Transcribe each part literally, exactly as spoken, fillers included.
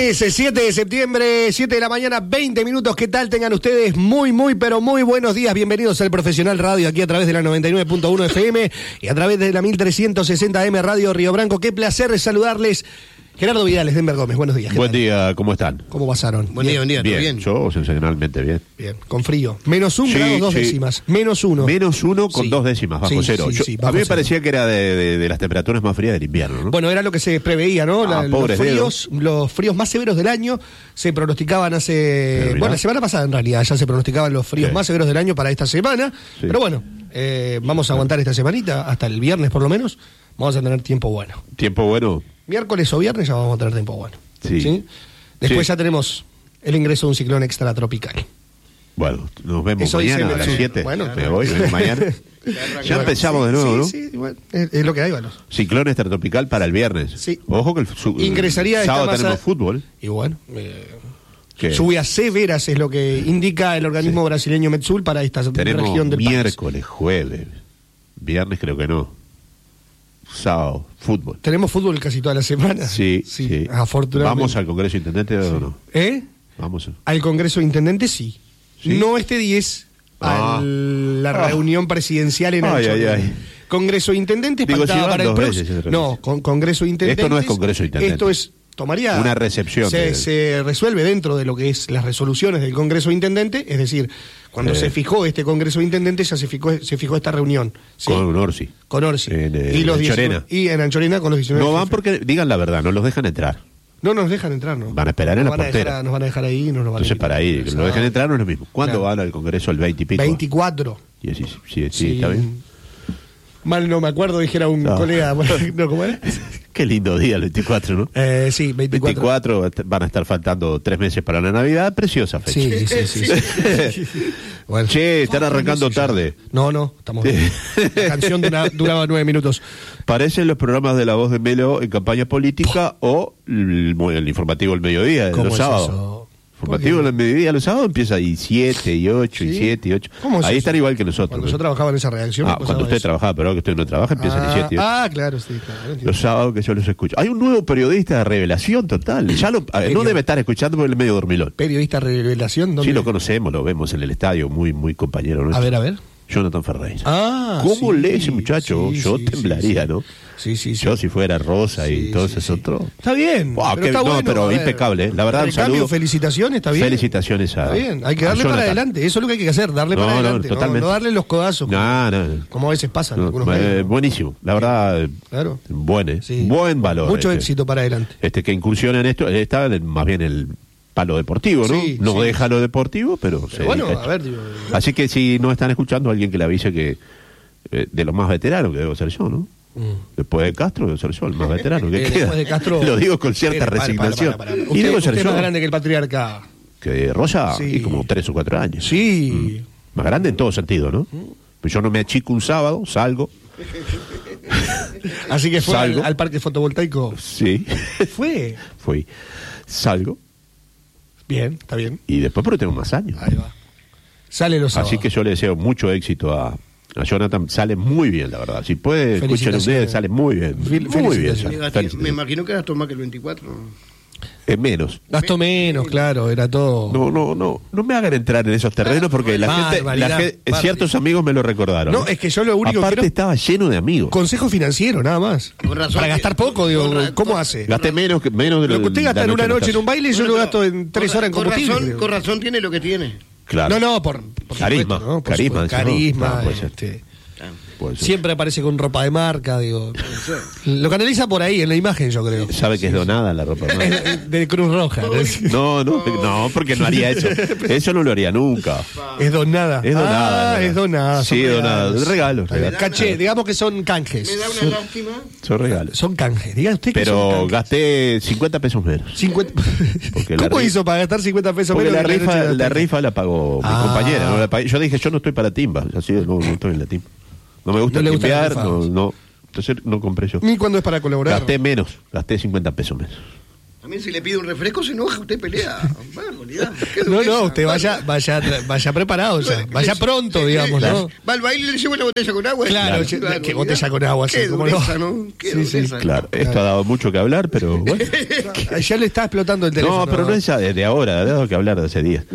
Lunes siete de septiembre, siete de la mañana, veinte minutos. ¿Qué tal? Tengan ustedes muy, muy, pero muy buenos días. Bienvenidos al Profesional Radio, aquí a través de la noventa y nueve punto uno F M y a través de la mil trescientos sesenta M Radio Río Branco. Qué placer saludarles. Gerardo Vidales, Denver Gómez, buenos días. Buen día, ¿cómo están? ¿Cómo pasaron? Buen día, buen día, ¿todo bien? Yo, sensacionalmente bien. Bien, con frío. Menos un Sí, grado, dos sí. décimas. Menos uno. Menos uno con Sí. dos décimas, bajo Sí, cero. sí, Yo- sí, a bajo mí me cero. parecía que era de, de- de las temperaturas más frías del invierno, ¿no? Bueno, era lo que se preveía, ¿no? Ah, La- los pobres fríos, los fríos más severos del año se pronosticaban hace... Pero mirá. Bueno, la semana pasada en realidad ya se pronosticaban los fríos Sí. más severos del año para esta semana. Sí. Pero bueno, eh, vamos a aguantar esta semanita, hasta el viernes por lo menos. Vamos a tener tiempo bueno. Tiempo bueno. Miércoles o viernes ya vamos a tener tiempo bueno. Sí. Después Sí. ya tenemos el ingreso de un ciclón extratropical. Bueno, nos vemos Eso dice mañana a las Metsu. siete. Bueno, me voy, me voy mañana. Ya empezamos de nuevo, ¿no? Sí, sí, bueno, es, es lo que hay, bueno. Ciclón extratropical para el viernes. Sí. Ojo que el, su- Ingresaría el esta sábado masa- tenemos fútbol. Y bueno, eh, ¿Qué? lluvias severas es lo que indica el organismo brasileño Metsul para esta Tenemos región del país. miércoles, jueves. Viernes creo que no. Sábado, fútbol. Tenemos fútbol casi toda la semana. Sí, sí. Afortunadamente. ¿Vamos al Congreso Intendente o no? ¿Eh? Vamos. Al Congreso de Intendentes sí. ¿Sí? No este diez, Ah. a la Ah. reunión presidencial en Ay, Anchorena. ay, ay. Congreso de Intendentes Digo, pactada si van para el dos próximo. veces, es No, realidad. con Congreso de Intendentes. Esto no es Congreso de Intendentes. Esto es tomaría Una recepción Se, de- se resuelve dentro de lo que es las resoluciones del Congreso de Intendente, es decir, cuando Sí. se fijó este Congreso de Intendentes ya se fijó se fijó esta reunión. ¿sí? Con Orsi. Con Orsi. En, eh, y los Anchorena. diecinueve y en Anchorena con los diecinueve. No van jefes. porque, digan la verdad, no los dejan entrar. No nos dejan entrar, ¿no? Van a esperar en Nos la van a dejar portera. a- nos van a dejar ahí, no nos van a Entonces, para ahí, que lo dejen entrar no es lo mismo. ¿Cuándo Claro. van al Congreso el veinte y pico? veinticuatro. Sí, sí, sí, sí, sí, está bien. Mal no me acuerdo, dijera un No. colega. No, ¿cómo era? Qué lindo día el veinticuatro, ¿no? Eh, sí, veinticuatro. veinticuatro, van a estar faltando tres meses para la Navidad. Preciosa fecha. Sí, sí, sí. sí, sí. Bueno. Che, están arrancando tarde. No, no, estamos bien. La canción dura- duraba nueve minutos. Parecen los programas de La Voz de Melo en campaña política o el, el informativo del mediodía de ¿Cómo los es sábados. eso? Informativo ¿Por qué? del mediodía los sábados empieza ahí siete y ocho y ¿Sí? siete y ocho. ¿Cómo es Ahí eso? están igual que nosotros. Cuando yo trabajaba en esa redacción. Ah, me pasaba cuando usted eso. trabajaba, pero ahora que usted no trabaja empieza Ah, el siete y ocho. ah, claro, sí, claro. entiendo. Los sábados que yo los escucho. Hay un nuevo periodista de revelación total. Ya lo, a ver, no Perio- debe estar escuchando porque él es medio dormilón. Periodista revelación. ¿dónde? Sí, lo conocemos, lo vemos en el estadio, muy muy compañero A nuestro. ver, a ver. Jonathan Ferreira. Ah, ¿Cómo sí, lee ese muchacho? sí, Yo sí, temblaría, sí, ¿no? Sí, sí, sí. Yo si fuera Rosa y Sí, todo sí, ese sí. otro. Está bien. Wow, pero qué- está no, bueno, pero a ver. impecable, la verdad, un Recambio, saludo. felicitaciones, está bien. Felicitaciones a Está bien, hay que a darle para Jonathan. adelante. Eso es lo que hay que hacer, darle No, para no, adelante. No, totalmente. no darle los codazos. No, no. Como a veces pasa en no, algunos eh, medios. buenísimo, la verdad, Claro. buen, eh, Sí. buen valor. Mucho este. éxito para adelante. Este que incursiona en esto, está en- más bien el palo deportivo, ¿no? Sí, no sí. deja lo deportivo, pero, Pero se bueno, dedica a esto. ver, digo, Así que si no están escuchando, alguien que le avise que eh, de los más veteranos, que debo ser yo, ¿no? Mm. Después de Castro, debo ser yo, el más veterano. ¿Qué Eh, queda? después de Castro. Lo digo con cierta Espere, para, resignación. para, para, para. Y Usted, debo usted ser es yo. más grande que el patriarca. Que Rosa, Sí. y como tres o cuatro años. Sí. Más grande en todo sentido, ¿no? Pues yo no me achico un sábado, salgo. Así que fue al, Salgo. al parque fotovoltaico. Sí. Fue. Fui. Salgo. Bien, está bien. Y después, pero tengo más años. Ahí va. Sale los sábados. Así que yo le deseo mucho éxito a, a Jonathan. Sale muy bien, la verdad. Si puede, escuchen Felicitaciones. ustedes, sale muy bien. Fel- muy bien. felicitaciones. Me, Felicitaciones. me imagino que gastó más que el veinticuatro. Es menos. Gastó menos, claro, era todo. No, no, no. No me hagan entrar en esos terrenos porque la gente, Barbaridad, la gente- barbaridad. ciertos amigos me lo recordaron. No, es que yo lo único que Aparte quiero- estaba lleno de amigos. Consejo financiero, nada más. Con razón Para que- gastar poco, digo, con ra- ¿cómo con- hace? Gasté menos que menos de Lo que usted la gasta en una noche en un baile, yo Bueno, lo pero gasto en tres con- horas en con combustible. razón, creo. con razón tiene lo que tiene. Claro. No, no, por, por Carisma, supuesto, ¿no? Por carisma, supuesto, eso no. carisma. No, puede ser. este, Puede ser. siempre aparece con ropa de marca, digo. Lo canaliza por ahí, en la imagen, yo creo. Sabe que es donada la ropa. ¿no? Es de Cruz Roja. ¿no? No, no, no, porque no haría eso. Eso no lo haría nunca. Es donada. Es donada. Ah, es donada. Sí, son donada. regalos. Regalos, Está bien. regalos. Caché, digamos que son canjes. Me da una lástima. Son regalos. Son canjes. Diga usted que son Pero canjes. gasté cincuenta pesos menos. cincuenta Porque la ¿Cómo ri- hizo para gastar cincuenta pesos Porque menos? la que rifa, noche de la tarde? rifa la pagó mi Ah. compañera. No la pagué. Yo dije, yo no estoy para timba. Así no, no estoy en la timba. No me gusta No le gusta la timbear, rifa. no, no. Entonces no compré yo. Ni cuando es para colaborar. Gasté menos, gasté cincuenta pesos menos. A mí si le pide un refresco se enoja, usted pelea. Bueno, olvidá, qué No, dureza, no, usted vaya, bárbaro. vaya, vaya preparado, ya. Vaya pronto, digamos, ¿no? Va al baile y le lleva una botella con agua. Claro, Claro, que olvidá. botella con agua, Qué sí, cómo no. dureza, ¿no? Qué Sí, sí, dureza. Claro, esto ha dado mucho que hablar, pero bueno. Ya le está explotando el teléfono. No, pero no es ya desde ahora, ha dado que hablar de hace días.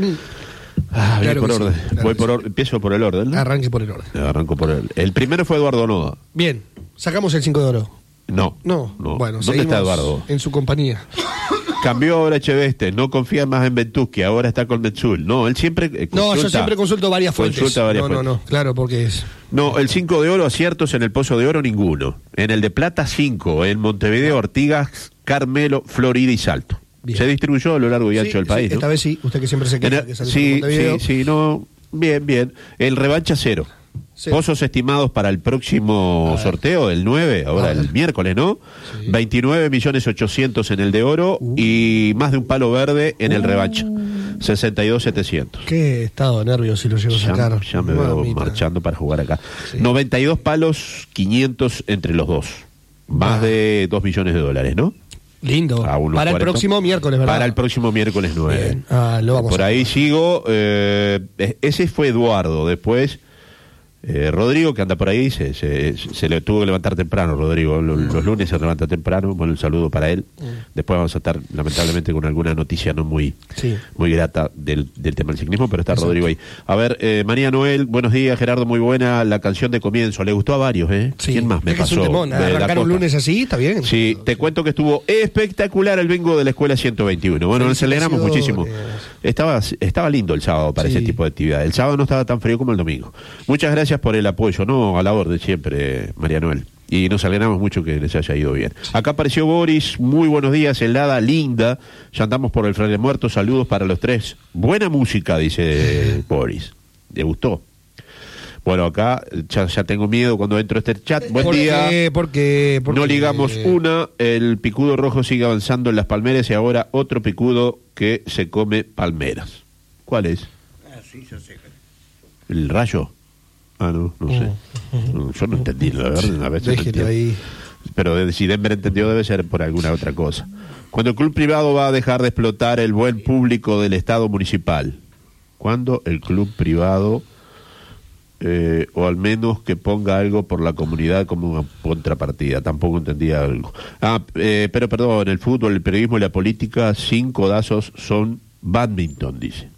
Ah, voy Claro por que sí, orden. claro Voy que por sí. orden. Empiezo por el orden, ¿no? Arranque por el orden. Arranco por el. El primero fue Eduardo Noda. Bien, sacamos el cinco de oro. No. No, bueno, ¿Dónde está seguimos Eduardo? En su compañía. Cambió ahora Echeveste, no confía más en Ventuschi, ahora está con Metzul. No, él siempre eh, No, yo consulta- siempre consulto varias fuentes. Consulta varias no, no, fuentes. no, claro, porque es. No, el cinco de oro, aciertos en el Pozo de Oro, ninguno. En el de Plata, cinco. En Montevideo, Ortigas, Carmelo, Florida y Salto. Bien. Se distribuyó a lo largo y Sí, ancho del sí, país, ¿no? esta vez sí, usted que siempre se En queja el- que sale sí, por Montevideo. sí, sí, no. Bien, bien. El revancha, cero. Cero. Pozos estimados para el próximo sorteo, el nueve, ahora A ver. el miércoles, ¿no? Sí. veintinueve millones ochocientos en el de oro Uh. y más de un palo verde en el revancha. sesenta y dos setecientos. Qué estado de nervios si lo llevo a Ya, sacar. ya me veo Mamita. marchando para jugar acá. Sí. noventa y dos palos, quinientos entre los dos. Más Ah. de dos millones de dólares, ¿no? Lindo. A unos Para el cuarenta. próximo miércoles, ¿verdad? Para el próximo miércoles nueve. Bien. Ah, lo vamos Por a ahí ver. sigo. eh, ese fue Eduardo. Después, eh, Rodrigo, que anda por ahí, se, se, se le tuvo que levantar temprano, Rodrigo. Los, los lunes se levanta temprano. Bueno, un saludo para él. Después vamos a estar, lamentablemente, con alguna noticia no muy, Sí. muy grata del, del tema del ciclismo, pero está Exacto. Rodrigo ahí. A ver, eh, María Noel, buenos días, Gerardo, muy buena la canción de comienzo. Le gustó a varios, ¿eh? Sí. ¿Quién más me Es que es pasó? un temón. De Arrancar Dakota. un lunes así, está bien. Sí, te cuento que estuvo espectacular el bingo de la escuela ciento veintiuno. Bueno, nos alegramos muchísimo. Estaba, estaba lindo el sábado para Sí. ese tipo de actividad. El sábado no estaba tan frío como el domingo. Muchas gracias por el apoyo, no a la orden siempre, María Noel. Y nos alegramos mucho que les haya ido bien. Acá apareció Boris, muy buenos días, helada, linda. Ya andamos por el Fraile Muerto, saludos para los tres. Buena música, dice Boris. ¿Le gustó? Bueno, acá ya, ya tengo miedo cuando entro a este chat. Buen ¿Por día. qué? ¿Por qué? ¿Por No qué? ligamos una, el picudo rojo sigue avanzando en las palmeras y ahora otro picudo que se come palmeras. ¿Cuál es? Ah, sí, ya sé. ¿El rayo? Ah, no, no sé. No, yo no entendí, la verdad. A veces no Déjelo entiendo. ahí. Pero de- si Denver entendió debe ser por alguna otra cosa. Cuando el club privado va a dejar de explotar el buen público del Estado municipal. ¿Cuándo el club privado, eh, o al menos que ponga algo por la comunidad como una contrapartida? Tampoco entendía algo. Ah, eh, pero perdón, el fútbol, el periodismo y la política, sin codazos son badminton, dice.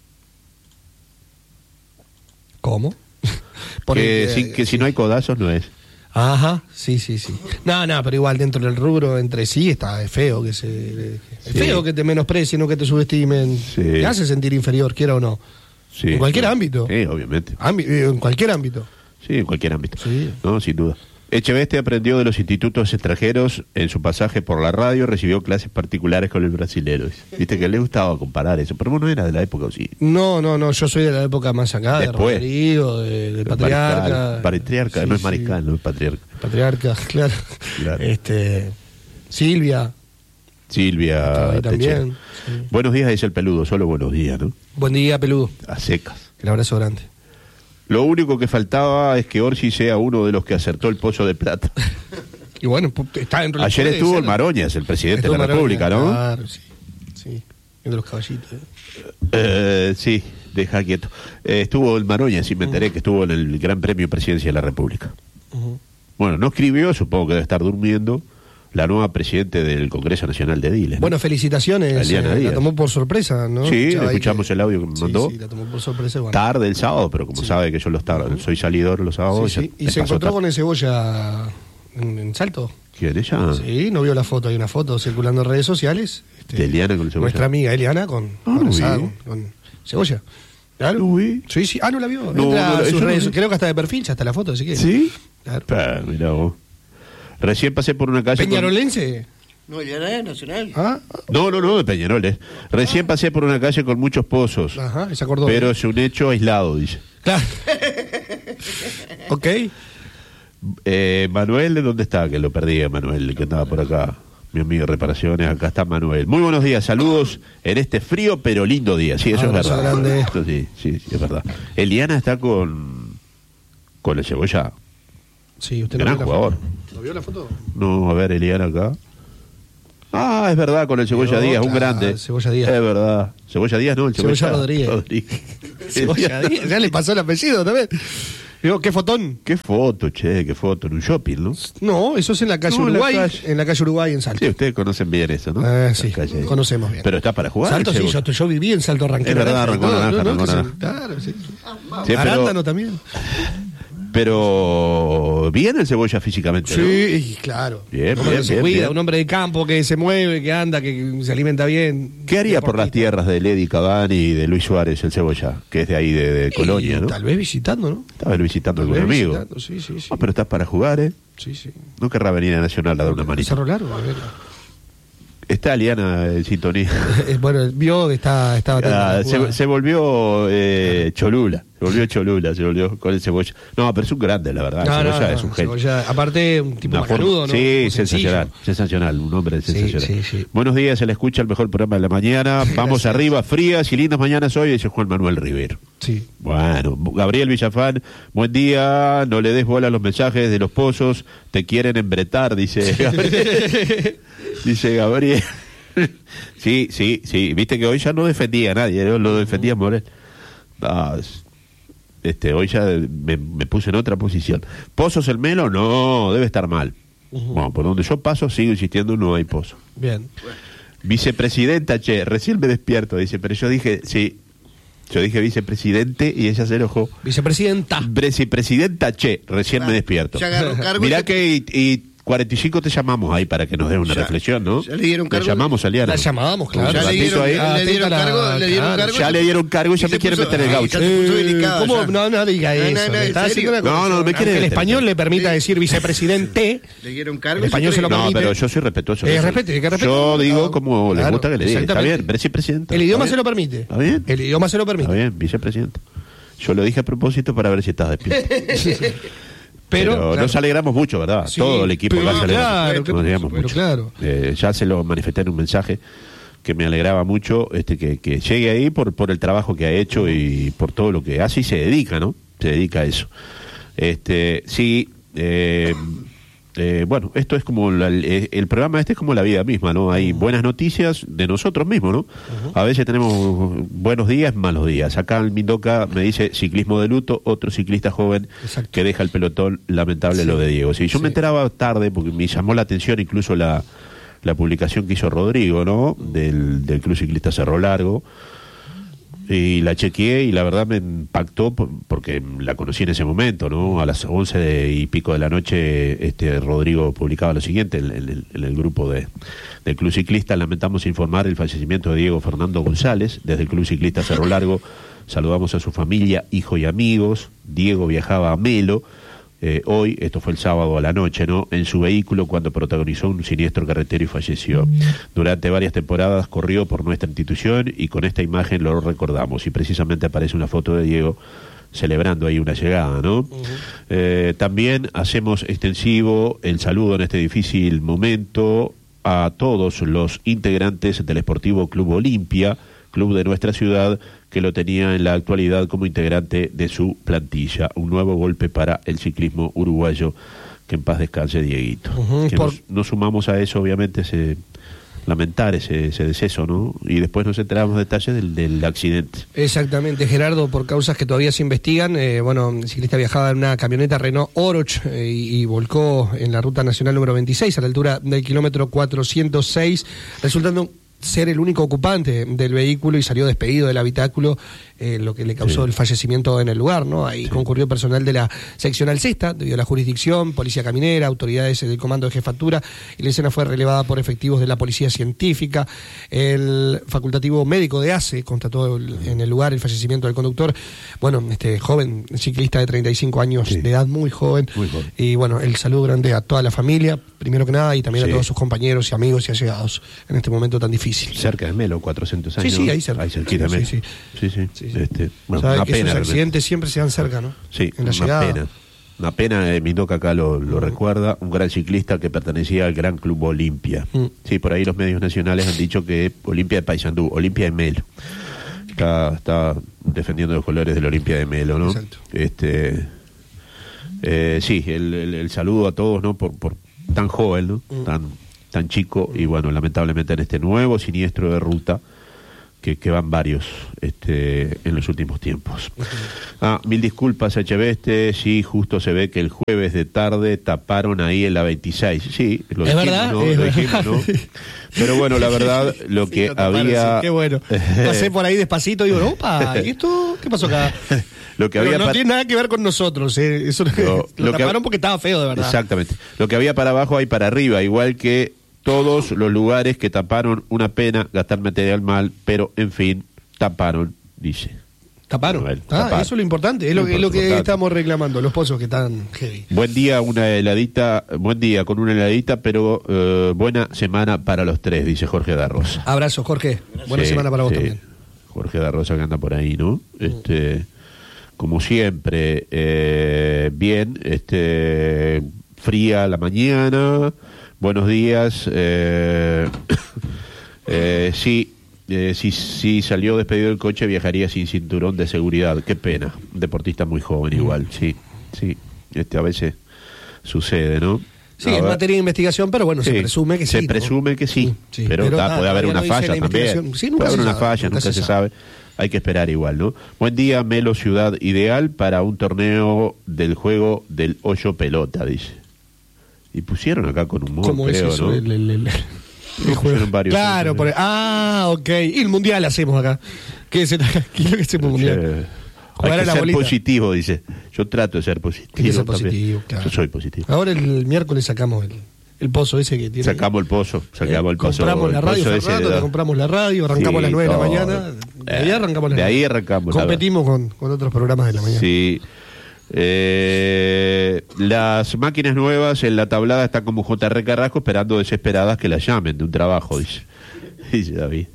¿Cómo? Por Que, el- sin- que si no hay codazos no es. Ajá, sí, sí, sí. No, no, pero igual dentro del rubro entre sí está es feo que se es Sí. feo que te menosprecien o que te subestimen. Sí. Te hace sentir inferior, quiera o no. Sí, En cualquier sí. ámbito. Sí, obviamente. Ámbi- eh, en cualquier ámbito. Sí, en cualquier ámbito. Sí. No, sin duda. Echeveste aprendió de los institutos extranjeros en su pasaje por la radio, recibió clases particulares con el brasilero. Viste que le gustaba comparar eso, pero no era de la época, ¿o sí? No, no, no, yo soy de la época más acá, Después. de Rodrigo, de, del patriarca. Mariscal, patriarca, Sí, no es sí. mariscal, no es patriarca. Patriarca, claro. Claro. Este, Silvia, Silvia estaba ahí Techera. también. Sí. Buenos días, dice el peludo, solo buenos días, ¿no? Buen día, peludo. A secas. El abrazo grande. Lo único que faltaba es que Orsi sea uno de los que acertó el pozo de plata. Y bueno, pu- está dentro de Ayer puede estuvo ser. el Maroñas, el presidente Estuvo de la Maroña, República, ¿no? Claro, sí. Sí, el de los caballitos. ¿eh? Eh, sí, deja quieto. Eh, estuvo el Maroña, sí me enteré que estuvo en el Gran Premio Presidencia de la República. Ujú. Bueno, no escribió, supongo que debe estar durmiendo, la nueva presidente del Congreso Nacional de Diles. ¿no? Bueno, felicitaciones. Eliana eh, Díaz. la tomó por sorpresa, ¿no? Sí, Escuchaba ahí escuchamos el audio que me sí, mandó. Sí, la tomó por sorpresa. y Bueno. Tarde el sábado, pero como Sí. sabe que yo los tar- soy salidor los sábados. Sí, ya sí. Y me se pasó encontró tarde. con el Cebolla en, en Salto. ¿Quién ella? Sí, no vio la foto. Hay una foto circulando en redes sociales. este, ¿De Eliana con el Cebolla? Nuestra amiga Eliana con, Ah, abrazada uy. con, con Cebolla. Claro. Lo vi. Sí, sí. Ah, no la vio. No, Entra no, a eso sus no redes, vi. creo que hasta de perfil, ya está la foto, así que. ¿Sí? Claro. Pa, mirá vos. Recién pasé por una calle. con- Peñarolense. No, ya era nacional. Ah, No, no, no, de Peñaroles. Recién pasé por una calle con muchos pozos. ajá, y se acordó. Pero es un hecho aislado, dice. Claro. Ok. Eh, Manuel, ¿de dónde está? Que lo perdí, Manuel, que andaba por acá. Mi amigo de reparaciones, acá está Manuel. Muy buenos días, saludos en este frío pero lindo día. Sí, eso Abrazo es verdad. grande. Esto sí, sí, sí, es verdad. Eliana está con con el Cebolla. Sí, usted Gran no vio la jugador. foto. ¿No vio la foto? No, a ver, Eliana acá. Ah, es verdad, con el Cebolla No, Díaz, un claro, grande. Cebolla Díaz. Es verdad. Cebolla Díaz, no, el Cebolla, Cebolla Rodríguez. Rodríguez. Cebolla Díaz, ya le pasó el apellido también. Digo, ¿qué fotón? Qué foto, che, qué foto, en un shopping, ¿no? No, eso es en la calle No, en la Uruguay, calle. en la calle Uruguay en Salto. Sí, ustedes conocen bien eso, ¿no? Eh, La sí, calle ahí. conocemos bien. Pero está para jugar. Salto, el sí, Cebolla. yo, yo viví en Salto Ranquel. Es verdad, Rancón Naranja, Rancón Naranja. Claro, sí. Sí, pero, Arándano también. pero bien el Cebolla físicamente, ¿no? Sí, claro. Bien, un hombre bien, que se bien, cuida, bien. un hombre de campo que se mueve, que anda, que se alimenta bien. ¿Qué haría por las Deportista. tierras de Ledy Cavani y de Luis Suárez, el Cebolla, que es de ahí, de, de Y Colonia, ¿no? Tal vez visitando, ¿no? Estaba él visitando a Tal algún vez amigo. visitando, sí, sí, sí. Ah, pero estás para jugar, ¿eh? Sí, sí. No querrá venir a Nacional a dar una manita. Cerro Largo, a ver. Está Aliana en sintonía. Eh, bueno, vio que está, estaba atento a Ah, la jugada. se, se volvió eh, Cholula, se volvió Cholula, se volvió con el Cebolla. No, pero es un grande, la verdad. No, el no, Cebolla no, es un genio. Cebolla, aparte, un tipo Una forma- macanudo, ¿no? Sí, Muy sensacional, sencillo. sensacional, un hombre Sí, sensacional. sí, sí. Buenos días, se le escucha el mejor programa de la mañana. Vamos Gracias. arriba, frías y lindas mañanas hoy, dice Juan Manuel Rivero. Sí. Bueno, Gabriel Villafán, buen día, no le des bola a los mensajes de los pozos, te quieren embretar, dice Gabriel. Dice Gabriel. Sí, sí, sí, viste que hoy ya no defendía a nadie, ¿no? Lo defendía Morel. No, es- este, hoy ya me, me puse en otra posición. ¿Pozos el Melo? No, debe estar mal. Bueno, por donde yo paso sigo insistiendo, no hay pozo. Bien. Vicepresidenta, che, recién me despierto, dice, pero yo dije, sí, yo dije vicepresidente y ella se enojó. Vicepresidenta. Vicepresidenta, che, recién me despierto. Ya agarró cargo. Mirá y se- que y, y cuarenta y cinco te llamamos ahí para que nos den una Ya- reflexión, ¿no? ya le dieron cargo. Le llamamos a Liana. La llamábamos, claro. Ya Un le ratito dieron, ahí. le dieron Atenta la- cargo, le dieron claro, cargo. ya le dieron cargo y ya se me quiere puso- meter el ay, gaucho. ya se puso Eh, delicada, ¿Cómo? ya. No, no diga No, eso. no, no, le ¿en está serio? haciendo una No, no, confusión. me quiere Aunque el meter. español le permita Sí. decir vicepresidente. Le dieron cargo. El y se español se lo fue. No, permite. pero yo soy respetuoso. Eh, de eso. respete, hay que respetar. Yo digo Claro. como les Claro, gusta que le diga. Está exactamente. bien, vicepresidenta. El está idioma bien. se lo permite. Está bien. El idioma se lo Está permite. bien, vicepresidenta. Yo lo dije a propósito para ver si estás despierto. Pero, Pero, claro. nos alegramos mucho, ¿verdad? Sí, Todo el equipo pero acá se alegra claro, mucho. que- Nos alegramos pero mucho. claro. Eh, ya se lo manifesté en un mensaje que me alegraba mucho este que, que llegue ahí por, por el trabajo que ha hecho y por todo lo que hace y se dedica, ¿no? Se dedica a eso. Este, sí, eh, eh, bueno, esto es como la- el, el programa este es como la vida misma, ¿no? Hay buenas noticias de nosotros mismos, ¿no? A veces tenemos buenos días, malos días. Acá en Mindoca me dice ciclismo de luto, otro ciclista joven Exacto. que deja el pelotón, lamentable Sí. lo de Diego. Sí, yo Sí. me enteraba tarde porque me llamó la atención incluso la, la publicación que hizo Rodrigo, ¿no? Del, del Club Ciclista Cerro Largo. Y la chequeé y la verdad me impactó por- porque la conocí en ese momento, ¿no? A las once de- y pico de la noche este Rodrigo publicaba lo siguiente en, en el, en el grupo de, del Club Ciclista: lamentamos informar el fallecimiento de Diego Fernando González. Desde el Club Ciclista Cerro Largo saludamos a su familia, hijo y amigos. Diego viajaba a Melo. Eh, hoy, esto fue el sábado a la noche, ¿no? En su vehículo cuando protagonizó un siniestro carretero y falleció. Durante varias temporadas corrió por nuestra institución y con esta imagen lo recordamos. Y precisamente aparece una foto de Diego celebrando ahí una llegada, ¿no? Eh, también hacemos extensivo el saludo en este difícil momento a todos los integrantes del Sportivo Club Olimpia, club de nuestra ciudad, que lo tenía en la actualidad como integrante de su plantilla. Un nuevo golpe para el ciclismo uruguayo. Que en paz descanse Dieguito. Ujú, Que por- nos, nos sumamos a eso, obviamente, ese, lamentar ese, ese deceso, ¿no? Y después nos enteramos detalles del, del accidente. Exactamente, Gerardo, por causas que todavía se investigan. Eh, bueno, el ciclista viajaba en una camioneta Renault Oroch eh, y, y volcó en la ruta nacional número veintiséis a la altura del kilómetro cuatrocientos seis, resultando ser el único ocupante del vehículo y salió despedido del habitáculo, eh, lo que le causó Sí. el fallecimiento en el lugar, ¿no? Ahí Sí. concurrió personal de la seccional sexta, debido a la jurisdicción, policía caminera, autoridades del comando de jefatura, y la escena fue relevada por efectivos de la policía científica. El facultativo médico de ACE constató el- en el lugar el fallecimiento del conductor, bueno, este joven ciclista de treinta y cinco años, Sí. de edad muy joven, Muy joven. y bueno, el saludo grande a toda la familia, primero que nada, y también Sí. a todos sus compañeros y amigos y allegados en este momento tan difícil. Cerca de Melo, cuatrocientos años. Sí, sí, ahí cerca. Ahí cerquita Sí, de Melo. sí, Sí, sí. Sí, sí. Este, bueno, Sabe una que pena. esos realmente. accidentes siempre se dan cerca, ¿no? Sí, En la una llegada. pena. Una pena, eh, Mindoca acá lo, lo recuerda, un gran ciclista que pertenecía al Gran Club Olimpia. Mm. Sí, por ahí los medios nacionales han dicho que Olimpia de Paysandú, Olimpia de Melo. Está, está defendiendo los colores del Olimpia de Melo, ¿no? Exacto. Este, eh, sí, el, el- el saludo a todos, ¿no? Por, por tan joven, ¿no? Mm. Tan, tan chico, y bueno, lamentablemente en este nuevo siniestro de ruta, que, que van varios este, en los últimos tiempos. Ah, mil disculpas, Echeveste, sí, justo se ve que el jueves de tarde taparon ahí en la veintiséis. Sí, lo ¿Es dijimos, verdad? ¿no? Es Lo verdad. dijimos, ¿no? Pero bueno, la verdad, lo Sí, que lo taparon, había... sí, qué bueno. Pasé por ahí despacito y digo, opa, ¿y esto qué pasó acá? Lo que Pero había no para- tiene nada que ver con nosotros, eh. Eso No, lo, lo que- taparon porque estaba feo, de verdad. Exactamente. Lo que había para abajo hay para arriba, igual que todos los lugares que taparon. Una pena gastar material mal, pero en fin, taparon, dice. Taparon. Bueno, Ah, taparon. eso es lo importante, es lo, que- es lo que Importante. estamos reclamando, los pozos que están heavy. Buen día, una heladita, buen día con una heladita, pero eh, buena semana para los tres, dice Jorge da Rosa. Abrazo, Jorge. Buena Sí, semana para vos sí. también. Jorge da Rosa que anda por ahí, ¿no? Este, como siempre, eh, bien, este, fría la mañana, buenos días, eh, eh, sí, eh, si, si salió despedido del coche viajaría sin cinturón de seguridad, qué pena, un deportista muy joven igual, sí, sí, este a veces sucede, ¿no? Sí, A es ver. materia de investigación, pero bueno, se Sí, presume que sí. Se ¿no? presume que sí, Sí, pero, pero ta, ta- puede haber todavía una no dice falla la también. investigación. Sí, nunca puede haber se una sabe, falla, nunca nunca se se sabe. sabe. Hay que esperar igual, ¿no? Buen día, Melo, ciudad ideal para un torneo del juego del hoyo pelota, dice. Y pusieron acá con humor, ¿Cómo creo, es eso? ¿no? El, el- el- el Pusieron juego. varios Claro, otros, por- ¿no? ah, ok. Y el mundial hacemos acá. ¿Qué es, el, ¿qué es lo que hacemos mundial? Eh, Jugar hay a que la ser bolita. positivo, dice. Yo trato de ser positivo. Hay que ser también. positivo, claro. Yo soy positivo. Ahora el miércoles sacamos el, el pozo ese que tiene. Sacamos el pozo, sacamos el pozo. Compramos la el radio, pozo ese Fernando, de- te compramos la radio, arrancamos Sí, a las nueve de la todo. mañana. De ahí Eh, arrancamos a las de ahí nueve. arrancamos, la Competimos con, con otros programas de la mañana. Sí. Eh, las máquinas nuevas en la tablada están como J R Carrasco esperando desesperadas que las llamen de un trabajo, dice, dice David.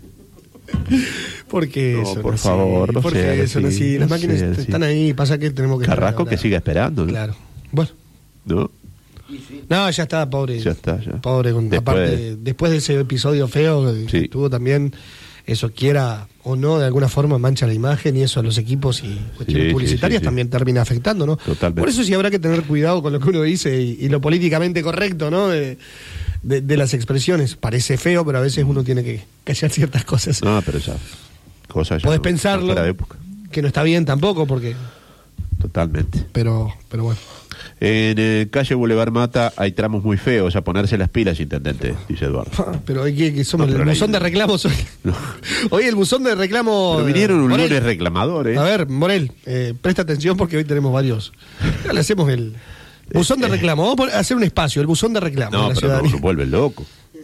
Porque No, eso por no favor, así, no porque sea eso no así, así. no Las máquinas sea así. están ahí, pasa que tenemos que Carrasco esperar, que siga esperando, ¿no? Claro. Bueno. ¿No? No, ya está, pobre. Ya está, ya. Pobre, con, Después- aparte, después de ese episodio feo que Sí. tuvo también, eso quiera o no, de alguna forma mancha la imagen y eso a los equipos y cuestiones Sí, sí, publicitarias sí, sí. también termina afectando, ¿no? Totalmente. Por eso sí habrá que tener cuidado con lo que uno dice y, y lo políticamente correcto, ¿no? De, de- de las expresiones. Parece feo, pero a veces uno tiene que callar ciertas cosas. No, pero ya. Cosas ya. Podés no- pensarlo, fuera de época. que no está bien tampoco, porque... Totalmente. Pero, pero bueno. En eh, calle Boulevard Mata hay tramos muy feos, a ponerse las pilas, intendente, dice Eduardo. Pero hay que, que somos No, pero el la- buzón de reclamos hoy. No. Hoy el buzón de reclamos. Pero vinieron un Morel. lunes reclamadores. A ver, Morel, eh, presta atención porque hoy tenemos varios. Ya le hacemos el buzón de reclamo. Vamos a poner- hacer un espacio, el buzón de reclamo. No, de la pero no, ciudadanía. nos vuelve loco.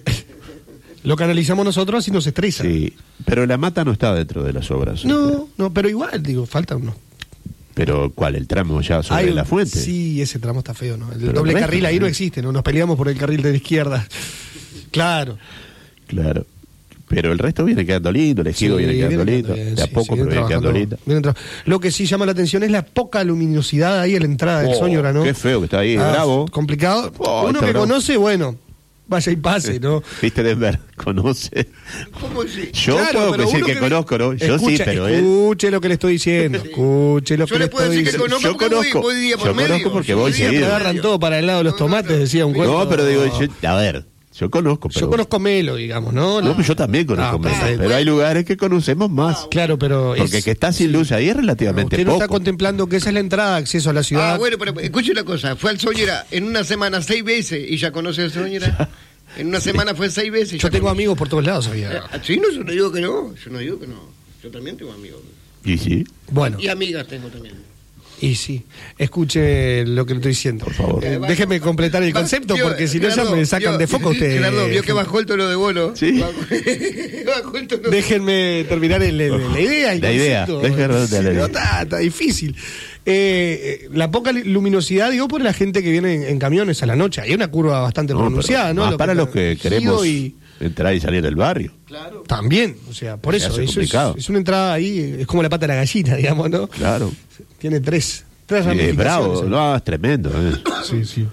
Lo canalizamos nosotros y nos estresa. Sí, pero la Mata no está dentro de las obras. No, no, pero igual, digo, falta uno. Pero ¿cuál? ¿El tramo ya sobre Hay un- la fuente? Sí, ese tramo está feo, ¿no? El Pero doble el resto, carril ahí ¿no? no existe, ¿no? Nos peleamos por el carril de la izquierda. Claro. Claro. Pero el resto viene quedando lindo, el ejido Sí, viene quedando viene lindo. bien, De a sí, poco, sí, pero viene quedando trabajando, lindo. vienen tra- Lo que sí llama la atención es la poca luminosidad ahí a la entrada del Oh, Soñora, ¿no? qué feo que está ahí, Ah, bravo. Complicado. Oh, Uno está que bravo. conoce, bueno, vaya y pase, ¿no? Viste, Denver, conoce. ¿Cómo si? Yo Claro, puedo pero decir uno que, conozco, ¿no? Yo sí, Escucha, pero él. escuche lo que le estoy diciendo. Escuche lo Yo que le le puedo estoy decir que diciendo. conozco Yo porque voy- conozco. voy día por Yo medio. conozco porque Yo voy día por seguido. Me agarran todo para el lado de los tomates, decía un cuento. No, pero digo, yo- a ver, yo conozco. Pero, Yo conozco Melo, digamos, ¿no? No, pero yo también conozco Ah, menos, perfecto. pero hay lugares que conocemos más. Claro, pero. Porque es- que está sin luz ahí es relativamente Usted no está poco. contemplando que esa es la entrada, acceso a la ciudad. Ah, bueno, pero escuche una cosa. Fue al Soñera en una semana seis veces y ya conoce al Soñera. En una semana fue seis veces. y Yo ya tengo conoce. amigos por todos lados, sabía. Ah, Sí, no, yo no digo que no. Yo no digo que no. Yo también tengo amigos. Y sí, Bueno, Y amigas tengo también. y sí, escuche lo que le estoy diciendo. por favor. Eh, déjeme completar el Va- concepto vio, porque si no ya Gerardo, me sacan vio, de foco ustedes. Gerardo, vio que bajó el tono de bono. Sí. Bajó, bajó el tono. Déjenme terminar el- el- la idea. el La idea, concepto. déjenme Sí, terminar la no, idea. está, está difícil. Eh, eh, la poca luminosidad, digo, por la gente que viene en, en camiones a la noche. Hay una curva bastante No, pero pronunciada, ¿no? más Lo para los que Gido queremos y entrar y salir del barrio. Claro. también, o sea, por Se eso, hace eso es, complicado. es una entrada ahí, es como la pata de la gallina, digamos, ¿no? Claro. Tiene tres, tres Sí, ramificaciones. bravo, no, es tremendo. eh. Sí, sí.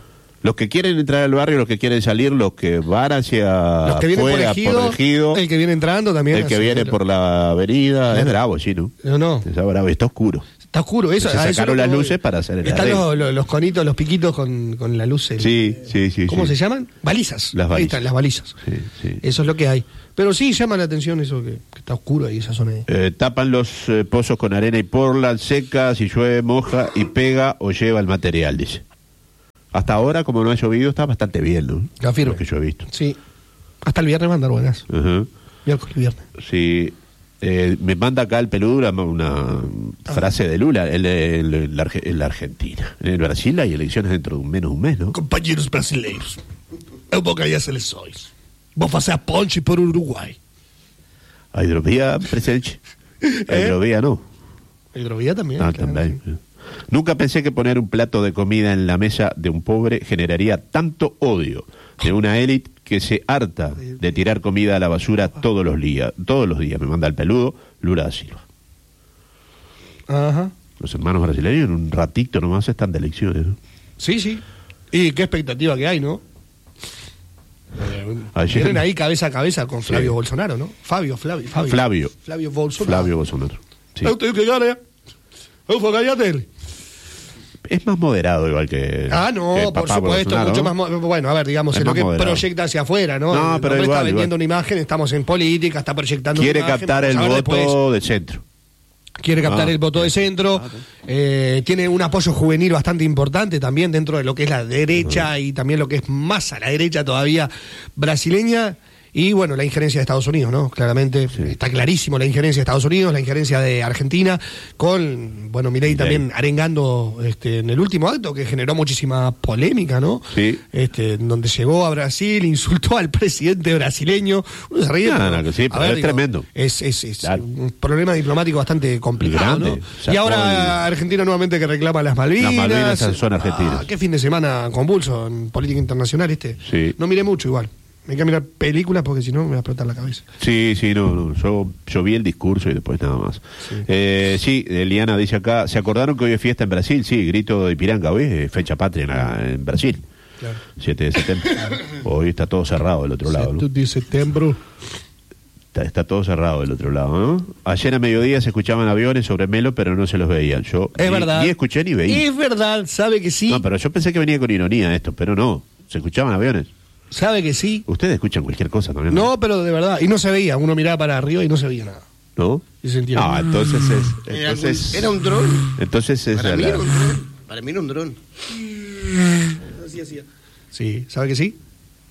Los que quieren entrar al barrio, los que quieren salir, los que van hacia Los que vienen por afuera, Ejido, por Ejido, el que viene entrando también. el que así, viene pero- por la avenida, es bravo, sí, ¿no? No, no. Está bravo, está oscuro. Está oscuro. Eso, Se a eso sacaron es lo las que voy. luces para hacer el Están arreglo. los, los, los conitos, los piquitos con, con la luz. el- Sí, sí, sí. ¿Cómo sí. se llaman? Balizas. Las Ahí balizas. están, las balizas. Sí, sí. Eso es lo que hay. Pero sí llama la atención eso que, que está oscuro ahí, esa zona ahí. Eh, tapan los eh, pozos con arena y porla, seca, si llueve, moja y pega o lleva el material, dice. Hasta ahora, como no ha llovido, está bastante bien, ¿no? Ya firme. Lo que yo he visto. Sí. Hasta el viernes va a andar buenas. Ajá. Miércoles, viernes. Sí. Eh, me manda acá el peludo una, una frase de Lula, en la Arge- en la Argentina. En el Brasil hay elecciones dentro de un menos de un mes, ¿no? Compañeros brasileiros, eu vou ganhar as eleições. Vou fazer a ponte por Uruguai. A hidrovía, presente. A ¿Eh? hidrovía no. Hidrovía también. Ah, claro, también. sí. Nunca pensé que poner un plato de comida en la mesa de un pobre generaría tanto odio de una élite que se harta de tirar comida a la basura todos los días. Todos los días me manda el peludo Lula da Silva. Ajá. Los hermanos brasileños en un ratito nomás están de elecciones, ¿no? Sí, sí. Y qué expectativa que hay, ¿no? Eh, Ayer- Vienen ahí cabeza a cabeza con Flavio Sí. Bolsonaro, ¿no? Fabio, Flavio. Fabio, Flavio. Flavio Bolsonaro. Flavio Bolsonaro. Sí. Eu tenho que ganhar. Eu vou ganhar dele. Es más moderado igual que Ah, no, que el por papá supuesto, Bolsonaro, mucho ¿no? más. mo- Bueno, a ver, digamos, Es en lo más que moderado. proyecta hacia afuera, ¿no? No, El pero hombre igual, está vendiendo igual. una imagen, estamos en política, está proyectando Quiere una imagen. captar el vamos a ver voto después. de centro. Quiere captar Ah, el voto de centro, eh, tiene un apoyo juvenil bastante importante también dentro de lo que es la derecha y también lo que es más a la derecha todavía brasileña. Y bueno, la injerencia de Estados Unidos, ¿no? Claramente está clarísimo la injerencia de Estados Unidos, la injerencia de Argentina, con, bueno, Milei también arengando este, en el último acto, que generó muchísima polémica, ¿no? Sí. Este, en donde llegó a Brasil, insultó al presidente brasileño. Uno se ríe, No, pero, no, sí, a pero ver, es digo, tremendo. Es, es, es Claro. un problema diplomático bastante complicado, Grande. ¿no? Sacó Y ahora el- Argentina nuevamente que reclama las Malvinas. Las Malvinas son argentinas. Ah, qué fin de semana convulso en política internacional este. Sí. No miré mucho igual. Me hay que mirar películas porque si no me va a explotar la cabeza. Sí, sí, no, no. Yo, yo vi el discurso y después nada más. Sí. Eh, sí, Eliana dice acá, ¿se acordaron que hoy es fiesta en Brasil? Sí, grito de Ipiranga, hoy es fecha patria en, la- en Brasil. Claro. siete de septiembre. Hoy está todo cerrado del otro lado, ¿no? siete de septiembre. Está, está todo cerrado del otro lado, ¿no? Ayer a mediodía se escuchaban aviones sobre Melo, pero no se los veían. Yo Es ni, verdad. ni escuché ni veía. Es verdad, sabe que sí. No, pero yo pensé que venía con ironía esto, pero no. Se escuchaban aviones. Sabe que sí. Ustedes escuchan cualquier cosa también. No, pero de verdad. Y no se veía. Uno miraba para arriba y no se veía nada. ¿No? Y se sentía- No, entonces es. Era, Entonces, era un dron. entonces es. Para mí la- era un dron. Para mí era un dron. Así hacía. Sí, ¿sabe que sí?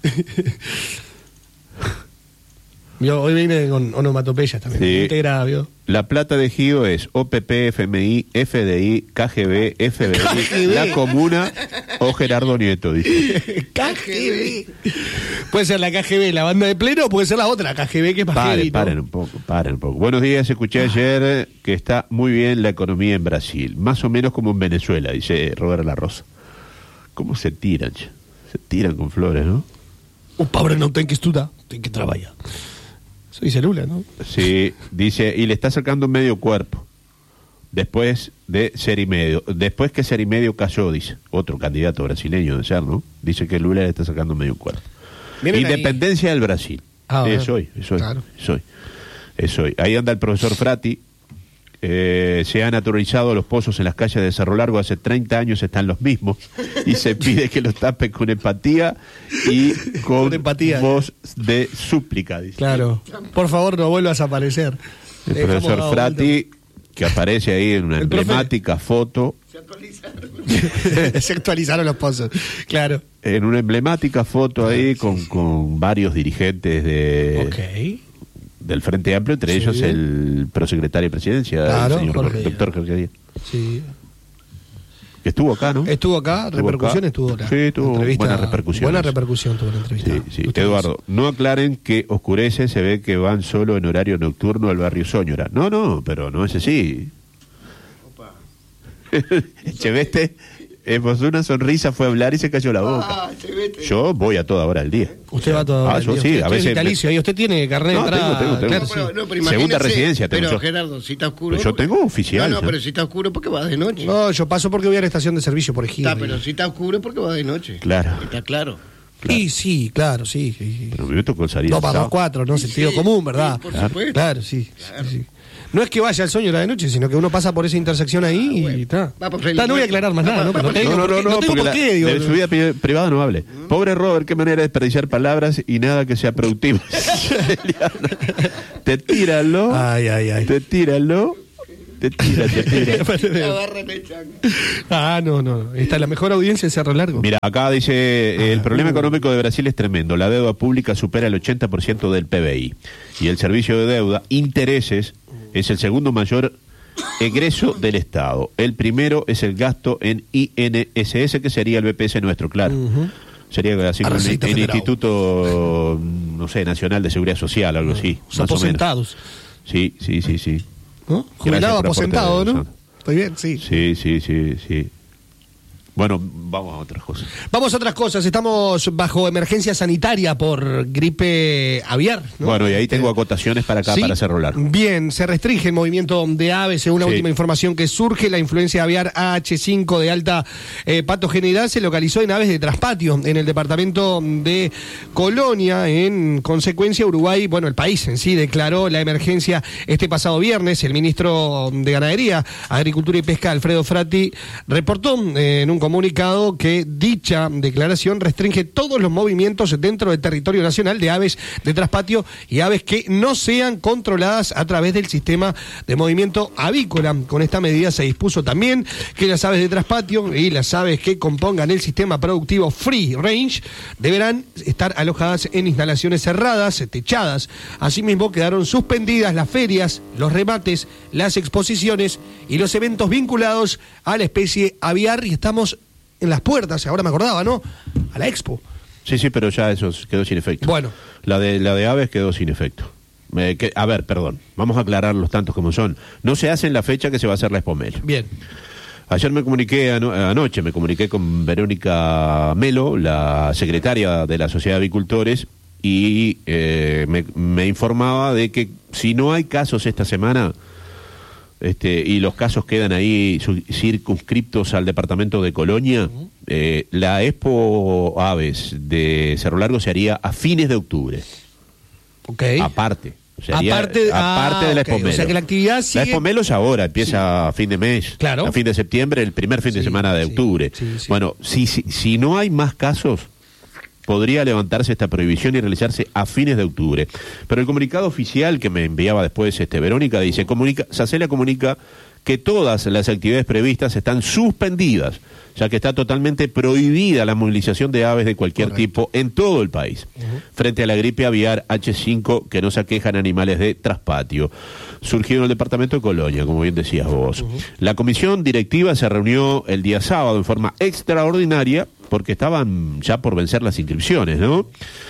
Yo hoy vine con onomatopeyas también. Sí. Integrada, ¿vio? La plata de Gido es O P P, F M I, F D I, K G B, F B I, K G B. La Comuna o Gerardo Nieto, dice. K G B. Puede ser la K G B, la banda de pleno, o puede ser la otra, K G B, que es más Paren, heavy, ¿no? paren un poco, paren un poco. Buenos días, escuché ayer que está muy bien la economía en Brasil, más o menos como en Venezuela, dice Robert La Rosa. ¿Cómo se tiran? che? Se tiran con flores, ¿no? Un pobre no tiene que estudiar, tiene que trabajar. Eso dice Lula, ¿no? Sí, dice, y le está sacando medio cuerpo. Después de ser y medio. Después que ser y medio cayó, dice. Otro candidato brasileño de ser, ¿no? Dice que Lula le está sacando medio cuerpo. Miren ahí. Independencia del Brasil. Ah, es bueno. hoy, es hoy, Claro. es hoy. Es hoy. Ahí anda el profesor Frati. Eh, se han naturalizado los pozos en las calles de Cerro Largo. Hace treinta años están los mismos. Y se pide que los tapen con empatía y con, Con empatía. voz de súplica, dice. Claro. Por favor, no vuelvas a aparecer. El Dejamos profesor dado Frati, que aparece ahí en una El profe- emblemática foto, vuelta. Se actualizaron los pozos. Claro. en una emblemática foto ahí con, con varios dirigentes de Ok. del Frente Amplio, entre Sí. ellos el prosecretario de Presidencia, Claro, el señor Jorge Díaz. doctor Jorge Díaz, Sí. que estuvo acá, ¿no? Estuvo acá, Estuvo repercusión acá. estuvo acá. Sí, tuvo Entrevista- buena repercusión. Buena repercusión tuvo la entrevista. Sí, sí. Ustedes. Eduardo, no aclaren que oscurece, se ve que van solo en horario nocturno al barrio Soñora. No, no, pero no es así. Echeveste, esbozó una sonrisa, fue a hablar y se cayó la boca. Ah, se vete. Yo voy a toda hora del día. Usted va todo Ah, el yo día. sí, Usted a es veces vitalicio, me- ahí usted tiene carnet de No, entrada. tengo, tengo, tengo. Claro, No, sí. pero, no, pero Segunda imagínese, residencia tengo Pero yo. Gerardo, si está oscuro. Pero yo tengo oficial, No, no, ¿no? pero si está oscuro, porque va de noche. No, yo paso porque voy a la estación de servicio por ejemplo. Está, pero si está oscuro, porque va de noche. Claro. Está claro. Y sí, claro, sí. sí, sí. Pero me tocó salir. Dos más sábado. dos, cuatro, ¿no? Sentido Sí, común, ¿verdad? sí, por supuesto. Claro, sí. sí, sí. No es que vaya al sueño a la de noche, sino que uno pasa por esa intersección ahí Ah, bueno. y está. Va por Está, Felipe. no voy a aclarar más Va, nada, va, ¿no? va No por- tengo No, no, por no, qué, no, no tengo porque por la- qué, digo. de su vida pri- privada no hable. Pobre Robert, qué manera de desperdiciar palabras y nada que sea productivo. Te tíralo, Ay, ay, ay. te tíralo, te tira, te tira. La barra de changa. Ah, no, no. Está la mejor audiencia de Cerro Largo. Mira, acá dice, eh, el problema económico de Brasil es tremendo. La deuda pública supera el ochenta por ciento del P B I. Y el servicio de deuda, intereses, es el segundo mayor egreso del Estado. El primero es el gasto en I N S S, que sería el B P S nuestro, claro. Sería así como el, Arrecito el Federal. Instituto, no sé, Nacional de Seguridad Social, algo así. Los más o menos. aposentados. Sí, sí, sí, sí. ¿No? Gracias Jubilado, por aposentado, aportar, ¿no? Rosana. ¿Estoy bien? Sí. Sí, sí, sí, sí. Bueno, vamos a otras cosas. Vamos a otras cosas. Estamos bajo emergencia sanitaria por gripe aviar, ¿no? Bueno, y ahí tengo Eh, acotaciones para acá, Sí. para Cerro Largo. Bien, se restringe el movimiento de aves según la Sí. última información que surge. La influencia aviar A H cinco de alta eh, patogeneidad se localizó en aves de traspatio en el departamento de Colonia. En consecuencia, Uruguay, bueno, el país en sí declaró la emergencia este pasado viernes. El ministro de Ganadería, Agricultura y Pesca, Alfredo Frati, reportó eh, en un comunicado que dicha declaración restringe todos los movimientos dentro del territorio nacional de aves de traspatio y aves que no sean controladas a través del sistema de movimiento avícola. Con esta medida se dispuso también que las aves de traspatio y las aves que compongan el sistema productivo free range deberán estar alojadas en instalaciones cerradas, techadas. Asimismo, quedaron suspendidas las ferias, los remates, las exposiciones y los eventos vinculados a la especie aviar, y estamos en las puertas, ahora me acordaba, ¿no? A la Expo. Sí, sí, pero ya eso quedó sin efecto. Bueno. La de, la de aves quedó sin efecto. Eh, que, a ver, perdón, vamos a aclarar los tantos como son. No se hace en la fecha que se va a hacer la Expomel. Bien. Ayer me comuniqué, ano- anoche me comuniqué con Verónica Melo, la secretaria de la Sociedad de Avicultores, y eh, me, me informaba de que si no hay casos esta semana, este, y los casos quedan ahí su- circunscriptos al departamento de Colonia, eh, la Expo Aves de Cerro Largo se haría a fines de octubre, Ok. aparte. Se haría Aparte- aparte ah, de la ok. Expomelo. O sea que la actividad La sigue- Expomelo es ahora, empieza a fin de mes, Claro. a fin de septiembre, el primer fin de Sí, semana de sí, octubre. sí, sí. Bueno, si, si, si no hay más casos, podría levantarse esta prohibición y realizarse a fines de octubre. Pero el comunicado oficial que me enviaba después este Verónica dice, comunica, Sacela comunica que todas las actividades previstas están suspendidas, ya que está totalmente prohibida la movilización de aves de cualquier Correcto. tipo en todo el país, frente a la gripe aviar H cinco que nos aquejan animales de traspatio. Surgió en el departamento de Colonia, como bien decías vos. La comisión directiva se reunió el día sábado en forma extraordinaria, porque estaban ya por vencer las inscripciones, ¿no?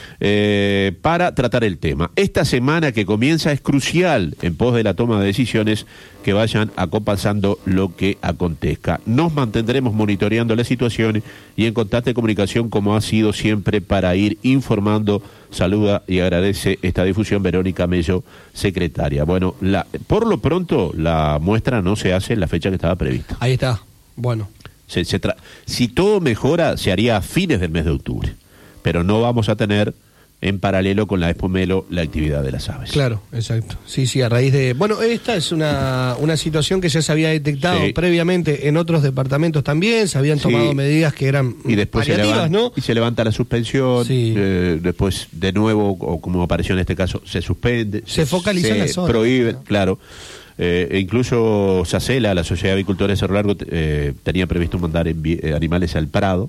Eh, para tratar el tema. Esta semana que comienza es crucial en pos de la toma de decisiones que vayan acompasando lo que acontezca. Nos mantendremos monitoreando la situación y en constante comunicación como ha sido siempre para ir informando. Saluda y agradece esta difusión Verónica Mello, secretaria. Bueno, la, por lo pronto la muestra no se hace en la fecha que estaba prevista. Ahí está. Bueno. Se, se tra- si todo mejora, se haría a fines del mes de octubre, pero no vamos a tener en paralelo con la Expomelo la actividad de las aves. Claro, exacto. Sí, sí, a raíz de... Bueno, esta es una, una situación que ya se había detectado Sí. previamente en otros departamentos también, se habían Sí. tomado medidas que eran Y después se paliativas, levanta, ¿no? y se levanta la suspensión, Sí. eh, después de nuevo, o como apareció en este caso, se suspende. Se focaliza en la se zona. prohíbe, claro. Eh, e incluso Sacela, la Sociedad de Avicultores de Cerro Largo, eh, tenía previsto mandar envi- eh, animales al Prado,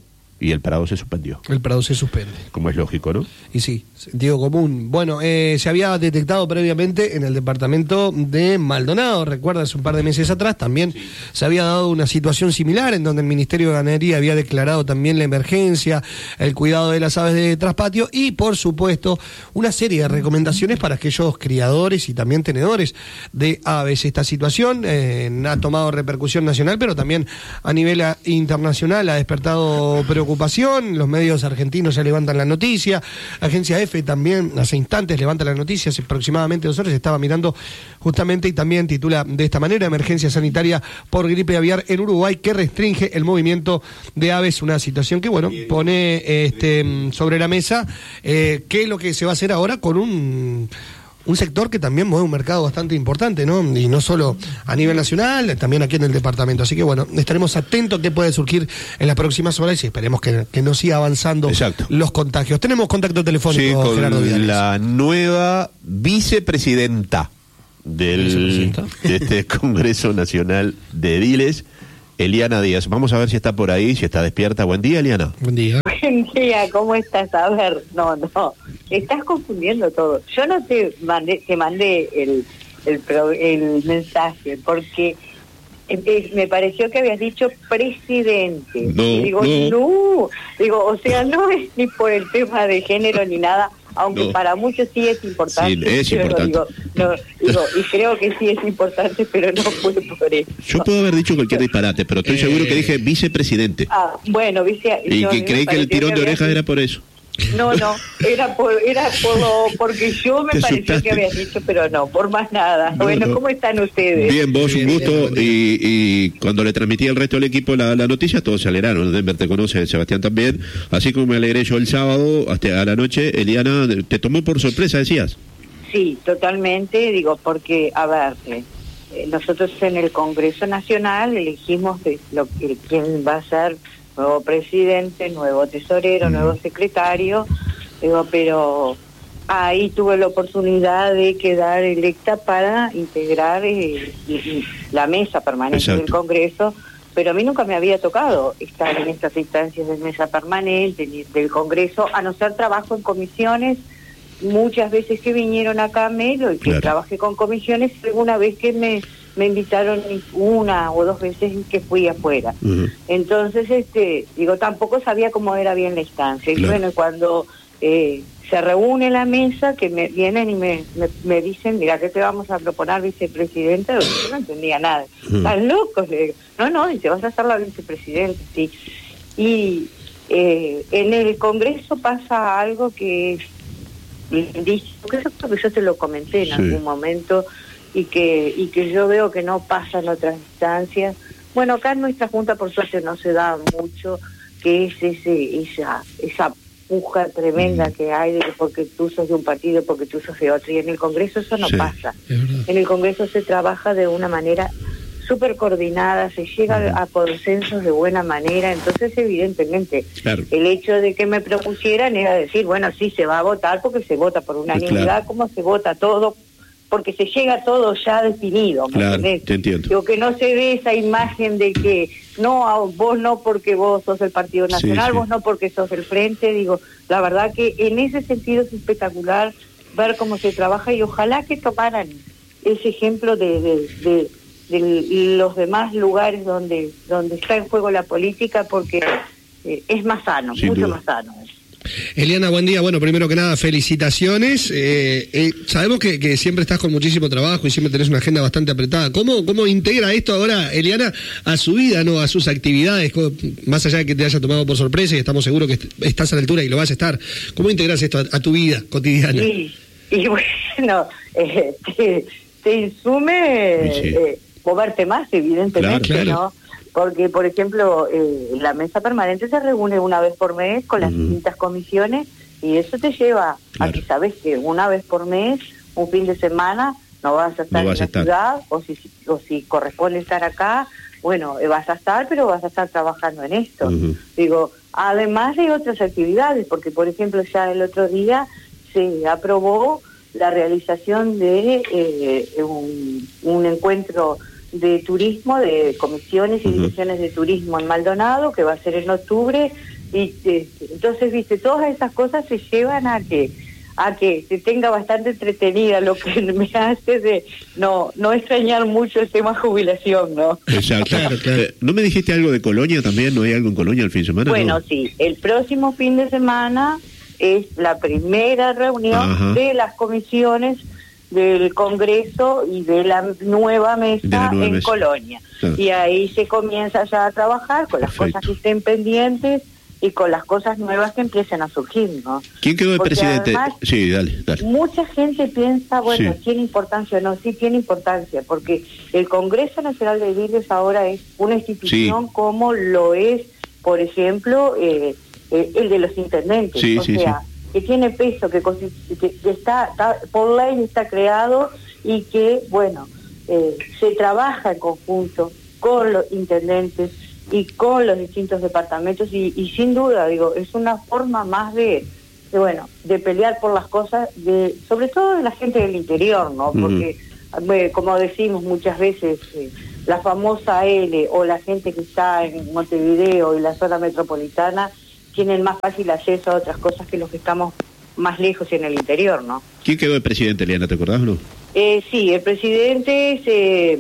y el parado se suspendió. El parado se suspende. Como es lógico, ¿no? Y sí, sentido común. Bueno, eh, se había detectado previamente en el departamento de Maldonado, recuerda, hace un par de meses atrás, también se había dado una situación similar en donde el Ministerio de Ganadería había declarado también la emergencia, el cuidado de las aves de traspatio y, por supuesto, una serie de recomendaciones para aquellos criadores y también tenedores de aves. Esta situación eh, ha tomado repercusión nacional, pero también a nivel a, internacional ha despertado preocupación. Los medios argentinos ya levantan la noticia, Agencia F también hace instantes levanta la noticia, hace aproximadamente dos horas estaba mirando justamente y también titula de esta manera: emergencia sanitaria por gripe aviar en Uruguay que restringe el movimiento de aves, una situación que bueno pone este sobre la mesa eh, qué es lo que se va a hacer ahora con un un sector que también mueve un mercado bastante importante, ¿no? Y no solo a nivel nacional, también aquí en el departamento. Así que bueno, estaremos atentos a qué puede surgir en las próximas horas y esperemos que, que no siga avanzando Exacto. los contagios. Tenemos contacto telefónico, sí, con Gerardo Vidal. La nueva vicepresidenta del ¿Vicepresidenta? de este Congreso Nacional de Ediles, Eliana Díaz. Vamos a ver si está por ahí, si está despierta. Buen día, Eliana. Buen día. Buen día, ¿cómo estás? A ver, no, no, estás confundiendo todo. Yo no te mandé, te mandé el, el, pro, el mensaje porque eh, me pareció que habías dicho presidente. No, y digo, no. no, digo, o sea, no es ni por el tema de género ni nada, aunque no. para muchos sí es importante. Sí, es importante. Digo, no, digo, y creo que sí es importante, pero no fue por eso. Yo puedo haber dicho cualquier disparate, pero estoy eh... seguro que dije vicepresidente. Ah, bueno, vice... Y que creí que el tirón de orejas era por eso. No, no, era por, era por porque yo me pareció asustaste. Que habías dicho, pero no, por más nada. No, bueno, no. ¿Cómo están ustedes? Bien, vos, bien, un gusto. bien, bien. Y, y cuando le transmití al resto del equipo la, la noticia, todos se alegraron. Denver te conoce, Sebastián también. Así como me alegré yo el sábado, hasta a la noche, Eliana, ¿te tomó por sorpresa, decías? Sí, totalmente, digo, porque, a ver, eh, nosotros en el Congreso Nacional elegimos de lo, eh, quién va a ser nuevo presidente, nuevo tesorero, mm. nuevo secretario, digo, pero ahí tuve la oportunidad de quedar electa para integrar eh, la mesa permanente Exacto. del Congreso, pero a mí nunca me había tocado estar en estas instancias de mesa permanente ni del Congreso, a no ser trabajo en comisiones. Muchas veces que vinieron acá a Melo y que claro. trabajé con comisiones, alguna vez que me me invitaron una o dos veces que fui afuera. Uh-huh. Entonces, este, digo, tampoco sabía cómo era bien la instancia. Claro. Y bueno, cuando eh, se reúne la mesa, que me vienen y me, me, me dicen, mira, ¿qué te vamos a proponer, vicepresidenta? Yo no entendía nada. Uh-huh. ¿Estás locos? Le digo, no, no, dice, vas a ser la vicepresidenta, sí. Y eh, en el Congreso pasa algo que dice, eso creo que yo te lo comenté en sí. algún momento, y que y que yo veo que no pasa en otras instancias. Bueno, acá en nuestra Junta por suerte no se da mucho, que es ese esa esa puja tremenda mm. que hay de que porque tú sos de un partido, porque tú sos de otro, y en el Congreso eso no sí, pasa. En el Congreso se trabaja de una manera súper coordinada, se llega mm. a consensos de buena manera, entonces evidentemente claro. el hecho de que me propusieran era decir, bueno, sí, se va a votar porque se vota por unanimidad, claro. como se vota todo, porque se llega todo ya definido, ¿me claro, entendés? Te entiendo. Digo, que no se ve esa imagen de que, no, vos no porque vos sos del Partido Nacional, sí, sí. vos no porque sos del Frente, digo, la verdad que en ese sentido es espectacular ver cómo se trabaja y ojalá que tomaran ese ejemplo de, de, de, de los demás lugares donde, donde está en juego la política, porque eh, es más sano, Sin mucho duda. más sano. Eliana, buen día. Bueno, primero que nada, felicitaciones. Eh, eh, sabemos que, que siempre estás con muchísimo trabajo y siempre tenés una agenda bastante apretada. ¿Cómo, cómo integra esto ahora, Eliana, a su vida, no, a sus actividades? Más allá de que te haya tomado por sorpresa y estamos seguros que estás a la altura y lo vas a estar. ¿Cómo integras esto a, a tu vida cotidiana? Y, y bueno, eh, te, te insume sí, sí. Eh, moverte más, evidentemente, claro, claro. ¿no? Porque, por ejemplo, eh, la mesa permanente se reúne una vez por mes con las uh-huh. distintas comisiones y eso te lleva claro. a que sabes que una vez por mes, un fin de semana, no vas a estar no vas en la estar. ciudad, o si, o si corresponde estar acá, bueno, vas a estar, pero vas a estar trabajando en esto. Uh-huh. Digo, además de otras actividades, porque, por ejemplo, ya el otro día se aprobó la realización de eh, un, un encuentro de turismo, de comisiones y uh-huh. direcciones de turismo en Maldonado, que va a ser en octubre, Y eh, entonces, viste, todas esas cosas se llevan a que a que se tenga bastante entretenida, lo que me hace de no no extrañar mucho el tema jubilación, ¿no? Exacto. Claro, claro. Eh, ¿No me dijiste algo de Colonia también? ¿No hay algo en Colonia el fin de semana? Bueno, no. sí, el próximo fin de semana es la primera reunión Ajá. de las comisiones del Congreso y de la nueva mesa la nueva en mesa. Colonia. Claro. Y ahí se comienza ya a trabajar con las Perfecto. Cosas que estén pendientes y con las cosas nuevas que empiecen a surgir, ¿no? ¿Quién quedó de Porque presidente? Además, sí, dale, dale. Mucha gente piensa, bueno, sí. ¿tiene importancia o no? Sí, tiene importancia, porque el Congreso Nacional de Edilies ahora es una institución sí. como lo es, por ejemplo, eh, eh, el de los intendentes. Sí, o sí, sea, sí. que tiene peso, que, que, que está, está, por ley está creado y que, bueno, eh, se trabaja en conjunto con los intendentes y con los distintos departamentos y, y sin duda, digo, es una forma más de, de, bueno, de pelear por las cosas, de sobre todo de la gente del interior, ¿no? Porque, uh-huh. eh, como decimos muchas veces, eh, la famosa L o la gente que está en Montevideo y la zona metropolitana tienen más fácil acceso a otras cosas que los que estamos más lejos y en el interior, ¿no? ¿Quién quedó de presidente, Eliana? ¿Te acordás, no? Eh, sí, el presidente es eh,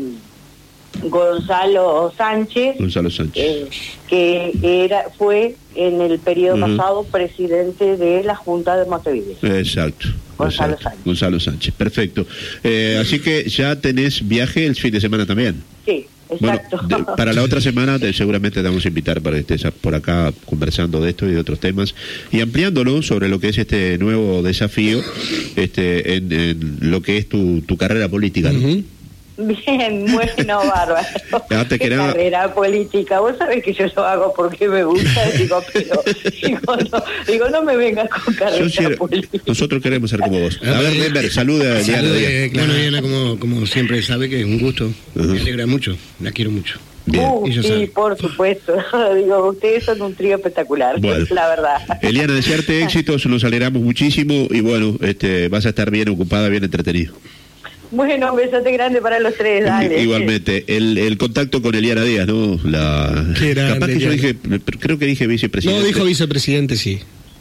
Gonzalo Sánchez. Gonzalo Sánchez. Eh, que era fue en el periodo uh-huh. pasado presidente de la Junta de Montevideo. Exacto. Gonzalo exacto. Sánchez. Gonzalo Sánchez, perfecto. Eh, así que ya tenés viaje el fin de semana también. Sí. Exacto. Bueno, de, para la otra semana te, seguramente te vamos a invitar para que estés por acá conversando de esto y de otros temas y ampliándolo sobre lo que es este nuevo desafío este en, en lo que es tu, tu carrera política, ¿no? Uh-huh. Bien, bueno, bárbaro. Antes que nada, carrera política, vos sabés que yo lo hago porque me gusta, digo, pero digo no, digo, no me vengas con carrera quiero, política. Nosotros queremos ser como vos. A ver, Denver, saluda a Eliana. Salude, claro, Eliana, como, como siempre sabe que es un gusto. Uh-huh. Me alegra mucho, la quiero mucho. Uh, sí, saben. Por supuesto. Digo, ustedes son un trío espectacular, bueno, la verdad. Eliana, desearte éxitos, nos alegramos muchísimo y bueno, este, vas a estar bien ocupada, bien entretenido. Bueno, un besote grande para los tres, dale. Igualmente, el, el contacto con Eliana Díaz, ¿no? La... Grande, Capaz que yo dije, creo que dije vicepresidente. No, dijo vicepresidente, sí.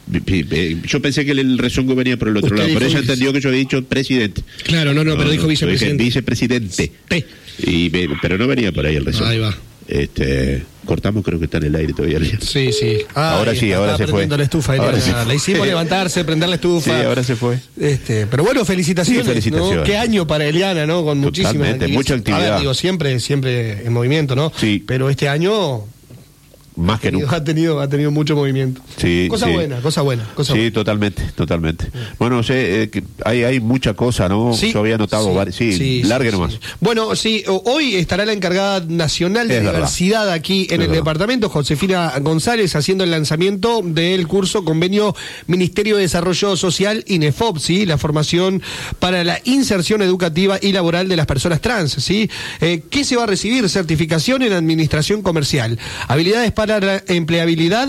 Yo pensé que el rezongo venía por el otro Usted lado, pero ella vice... entendió que yo había dicho presidente. Claro, no, no, no pero dijo vicepresidente. Dije vicepresidente. Sí. Y, pero no venía por ahí el rezongo. Ahí va. Este, cortamos, creo que está en el aire todavía. Sí, sí. Ah, ahora sí, ahora se fue. La estufa, ahora sí. La hicimos levantarse, prender la estufa. Sí, ahora se fue. Este, pero bueno, felicitaciones. Sí, felicitaciones. ¿no? Qué año para Eliana, ¿no? Con muchísima actividad. Mucha actividad. A ver, digo, siempre, siempre en movimiento, ¿no? Sí. Pero este año más que nunca. Ha tenido, ha tenido mucho movimiento. Sí, cosa sí. buena, cosa buena. Cosa sí, buena. totalmente, totalmente. Bueno, sé, eh, que hay, hay mucha cosa, ¿no? Sí, yo había notado sí, varios. Sí, sí, largue sí, nomás. Sí. Bueno, sí, hoy estará la encargada nacional de es diversidad verdad. Aquí en es el verdad. Departamento, Josefina González, haciendo el lanzamiento del curso convenio Ministerio de Desarrollo Social, INEFOP, ¿sí? La formación para la inserción educativa y laboral de las personas trans, ¿sí? Eh, ¿Qué se va a recibir? Certificación en administración comercial, habilidades para la empleabilidad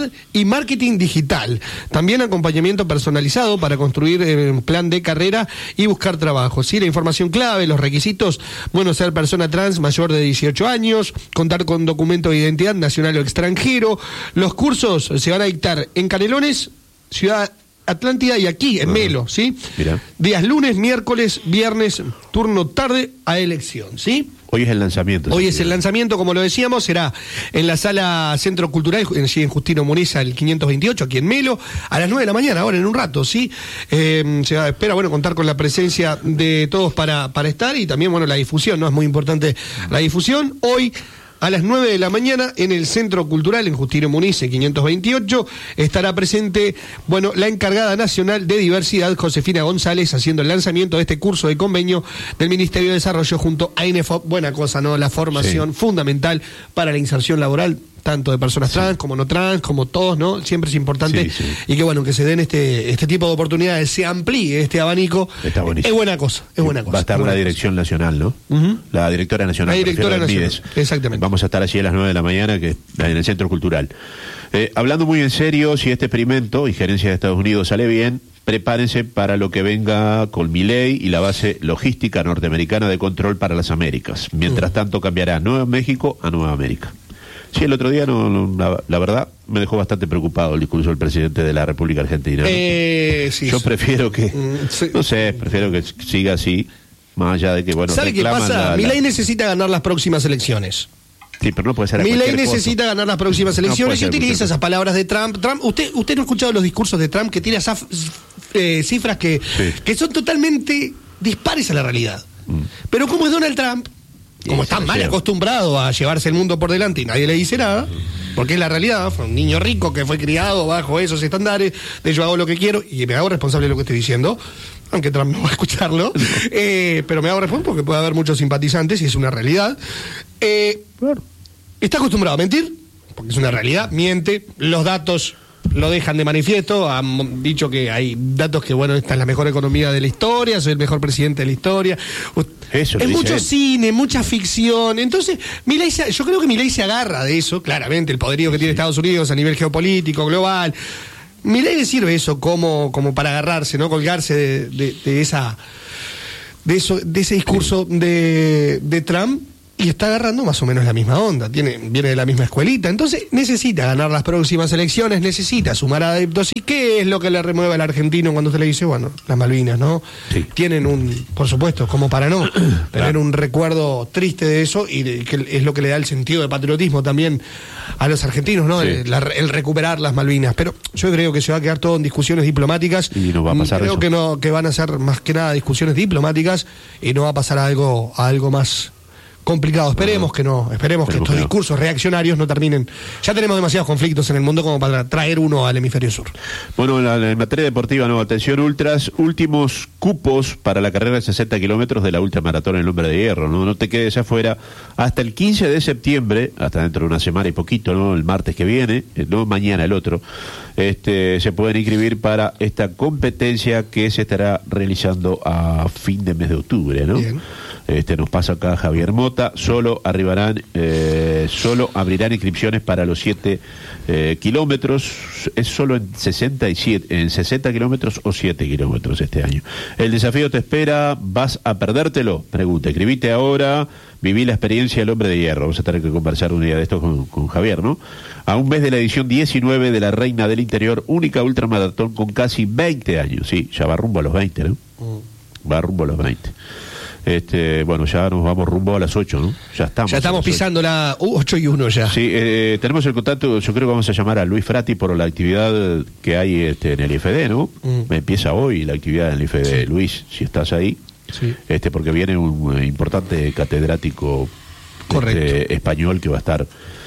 y marketing digital. También acompañamiento personalizado para construir eh, un plan de carrera y buscar trabajo. ¿Sí? La información clave, los requisitos, bueno, ser persona trans mayor de dieciocho años, contar con documento de identidad nacional o extranjero. Los cursos se van a dictar en Canelones, Ciudad Atlántida y aquí en uh-huh. Melo, ¿sí? Mirá. Días lunes, miércoles, viernes, turno tarde a elección, ¿sí? Hoy es el lanzamiento. Hoy es el lanzamiento, como lo decíamos, será en la sala Centro Cultural, en, en Justino Muniza, el quinientos veintiocho, aquí en Melo, a las nueve de la mañana, ahora en un rato, ¿sí? Eh, se espera, bueno, contar con la presencia de todos para, para estar y también, bueno, la difusión, ¿no? Es muy importante la difusión. Hoy, a las nueve de la mañana, en el Centro Cultural, en Justino Muniz, quinientos veintiocho, estará presente, bueno, la encargada nacional de diversidad, Josefina González, haciendo el lanzamiento de este curso de convenio del Ministerio de Desarrollo junto a INEFOP. Buena cosa, ¿no? La formación sí. fundamental para la inserción laboral, tanto de personas trans sí. como no trans, como todos, ¿no? Siempre es importante. Sí, sí. Y que, bueno, que se den este este tipo de oportunidades, se amplíe este abanico. Está buenísimo. Es buena cosa, es buena cosa. Va a estar la dirección cosa. nacional, ¿no? Uh-huh. La directora nacional. La directora nacional, exactamente. Vamos a estar allí a las nueve de la mañana, que en el Centro Cultural. Eh, hablando muy en serio, si este experimento y gerencia de Estados Unidos sale bien, prepárense para lo que venga con Milei y la base logística norteamericana de control para las Américas. Mientras uh-huh. tanto, cambiará Nueva México a Nueva América. Sí, el otro día, no, no la, la verdad, me dejó bastante preocupado el discurso del presidente de la República Argentina. Eh, sí, Yo sí. prefiero que, Mm, sí. no sé, prefiero que siga así, más allá de que, bueno, ¿Sabe qué reclaman pasa? la- la- Milei necesita ganar las próximas elecciones. Sí, pero no puede ser a Milei cualquier cosa. necesita ganar las próximas No elecciones puede y ser utiliza cualquier esas palabras de Trump. Trump usted, usted no ha escuchado los discursos de Trump que tira zaf- eh, cifras que, Sí. que son totalmente dispares a la realidad. Pero como es Donald Trump, como Y está eso mal es cierto. acostumbrado a llevarse el mundo por delante y nadie le dice nada, porque es la realidad, fue un niño rico que fue criado bajo esos estándares de yo hago lo que quiero y me hago responsable de lo que estoy diciendo, aunque Trump no va a escucharlo, eh, pero me hago responsable porque puede haber muchos simpatizantes y es una realidad. Eh, Está acostumbrado a mentir, porque es una realidad, miente, los datos lo dejan de manifiesto, han dicho que hay datos que, bueno, esta es la mejor economía de la historia, soy el mejor presidente de la historia. Eso lo es dice mucho él. cine, mucha ficción, entonces Milei se- yo creo que Milei se agarra de eso, claramente, el poderío que tiene Estados Unidos a nivel geopolítico, global. Milei le sirve eso como, como para agarrarse, ¿no? Colgarse de, de- de esa de eso, de ese discurso de, de Trump. Y está agarrando más o menos la misma onda, tiene, viene de la misma escuelita, entonces necesita ganar las próximas elecciones, necesita sumar adeptos. ¿Y qué es lo que le remueve al argentino cuando usted le dice, bueno, las Malvinas, ¿no? Sí. Tienen un, por supuesto, como para no, tener un recuerdo triste de eso y de, que es lo que le da el sentido de patriotismo también a los argentinos, ¿no? Sí. El, la- el recuperar las Malvinas. Pero yo creo que se va a quedar todo en discusiones diplomáticas. Y no va a pasar Creo eso. que no, que van a ser más que nada discusiones diplomáticas y no va a pasar a algo, a algo más complicado. Esperemos que no, esperemos que Esperemos estos que no. discursos reaccionarios no terminen. Ya tenemos demasiados conflictos en el mundo como para traer uno al hemisferio sur. Bueno, en, la- en materia deportiva, no, atención ultras, últimos cupos para la carrera de sesenta kilómetros de la ultramaratón El Hombre de Hierro, ¿no? No te quedes afuera. Hasta el quince de septiembre, hasta dentro de una semana y poquito, ¿no? El martes que viene, eh, no mañana el otro, este, se pueden inscribir para esta competencia que se estará realizando a fin de mes de octubre, ¿no? Bien. Este, nos pasa acá Javier Mota, solo arribarán, eh, solo abrirán inscripciones para los siete eh, kilómetros, es solo en sesenta y siete, en sesenta kilómetros o siete kilómetros este año. El desafío te espera, ¿vas a perdértelo? Pregunta, escribite ahora, viví la experiencia del Hombre de Hierro, vamos a tener que conversar un día de esto con, con Javier, ¿no? A un mes de la edición diecinueve de la Reina del Interior, única ultramaratón con casi veinte años, sí, ya va rumbo a los veinte, ¿no? Va rumbo a los veinte. Este, bueno, ya nos vamos rumbo a las ocho, ¿no? Ya estamos. Ya a estamos las ocho. pisando la uh, ocho y uno ya. Sí, eh, tenemos el contacto, yo creo que vamos a llamar a Luis Frati por la actividad que hay este, en el I F D, ¿no? Mm. Empieza hoy la actividad en el I F D. Sí. Luis, si estás ahí, Sí. este, porque viene un eh, importante catedrático Correcto. este, español que va a estar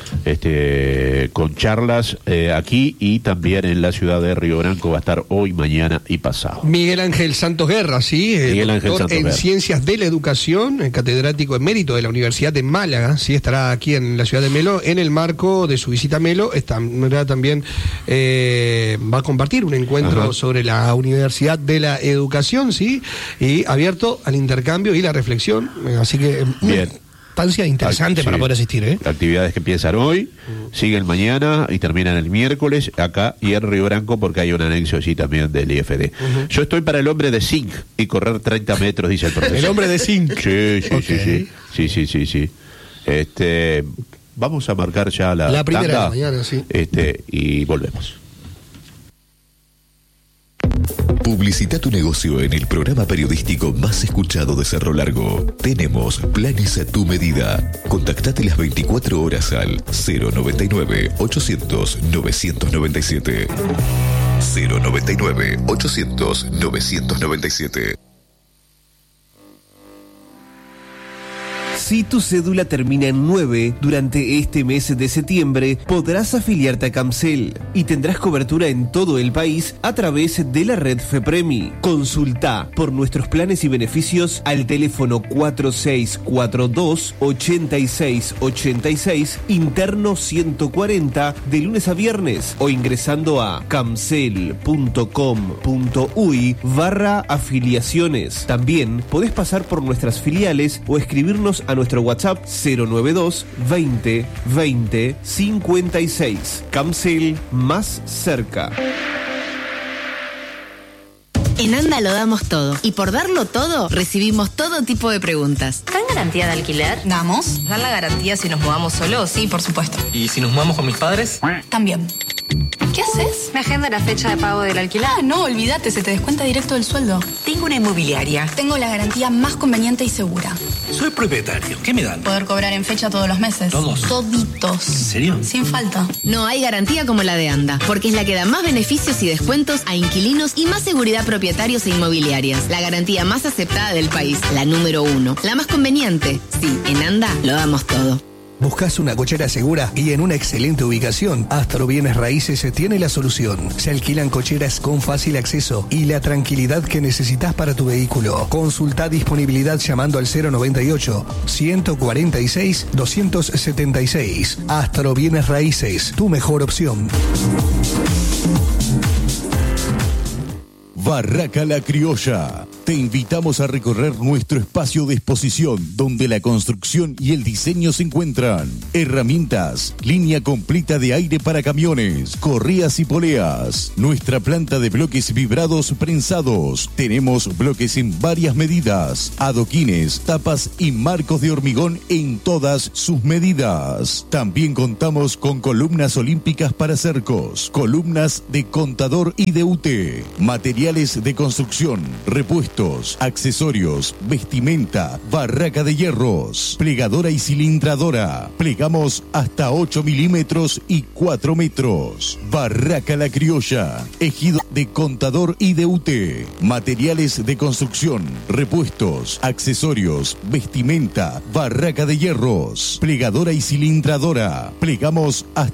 este, con charlas eh, aquí y también en la ciudad de Río Branco va a estar hoy, mañana y pasado. Miguel Ángel Santos Guerra, sí, eh, Miguel Ángel doctor Santos en Guerra. Ciencias de la Educación, eh, catedrático emérito de la Universidad de Málaga, sí, estará aquí en la ciudad de Melo, en el marco de su visita a Melo, estará también, eh, va a compartir un encuentro Ajá. sobre la Universidad de la Educación, sí, y abierto al intercambio y la reflexión, eh, así que eh, una Bien. instancia interesante Sí. para poder asistir, ¿eh? Actividades que empiezan hoy, siguen mañana y terminan el miércoles acá y en Río Branco porque hay un anexo allí también del I F D. Yo estoy para el hombre de zinc y correr treinta metros, dice el profesor. El hombre de zinc. Sí, sí, Ok. sí, sí, sí, sí, sí, sí. Este, vamos a marcar ya la, La primera tanda, de la mañana, sí. Este, y volvemos. Publicita tu negocio en el programa periodístico más escuchado de Cerro Largo. Tenemos planes a tu medida. Contactate las veinticuatro horas al cero noventa y nueve, ochocientos, novecientos noventa y siete. cero noventa y nueve, ochocientos, novecientos noventa y siete. Si tu cédula termina en nueve, durante este mes de septiembre podrás afiliarte a Camcel y tendrás cobertura en todo el país a través de la red FEPREMI. Consulta por nuestros planes y beneficios al teléfono cuatro seis cuatro dos, ocho seis ocho seis, interno ciento cuarenta, de lunes a viernes o ingresando a camcel punto com punto uy barra afiliaciones. También podés pasar por nuestras filiales o escribirnos a nuestro WhatsApp cero noventa y dos, veinte, veinte, cincuenta y seis. Camcel, más cerca. En ANDA lo damos todo. Y por darlo todo, recibimos todo tipo de preguntas. ¿Dan garantía de alquiler? Damos. ¿Dan la garantía si nos mudamos solos? Sí, por supuesto. ¿Y si nos mudamos con mis padres? También. ¿Qué haces? Me agenda la fecha de pago del alquiler. Ah, no, olvídate, se te descuenta directo del sueldo. Tengo una inmobiliaria. Tengo la garantía más conveniente y segura. Soy propietario. ¿Qué me dan? Poder cobrar en fecha todos los meses. ¿Todos? Toditos. ¿En serio? Sin falta. No hay garantía como la de ANDA, porque es la que da más beneficios y descuentos a inquilinos y más seguridad a propietarios e inmobiliarias. La garantía más aceptada del país, la número uno. La más conveniente. Sí, en ANDA lo damos todo. ¿Buscas una cochera segura y en una excelente ubicación? Astro Bienes Raíces tiene la solución. Se alquilan cocheras con fácil acceso y la tranquilidad que necesitas para tu vehículo. Consulta disponibilidad llamando al cero noventa y ocho, ciento cuarenta y seis, doscientos setenta y seis. Astro Bienes Raíces, tu mejor opción. Barraca La Criolla. Te invitamos a recorrer nuestro espacio de exposición donde la construcción y el diseño se encuentran. Herramientas, línea completa de aire para camiones, correas y poleas. Nuestra planta de bloques vibrados prensados. Tenemos bloques en varias medidas, adoquines, tapas y marcos de hormigón en todas sus medidas. También contamos con columnas olímpicas para cercos, columnas de contador y de U T, materiales de construcción, repuestos, accesorios, vestimenta, barraca de hierros, plegadora y cilindradora. Plegamos hasta ocho milímetros y cuatro metros. Barraca La Criolla, ejido de contador y de U T, materiales de construcción, repuestos, accesorios, vestimenta, barraca de hierros, plegadora y cilindradora. Plegamos hasta